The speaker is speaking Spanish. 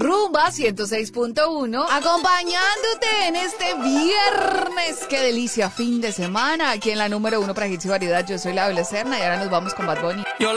Rumba 106.1, acompañándote en este viernes. ¡Qué delicia! Fin de semana, aquí en la número 1 para hits y variedad. Yo soy la Bella Serna y ahora nos vamos con Bad Bunny.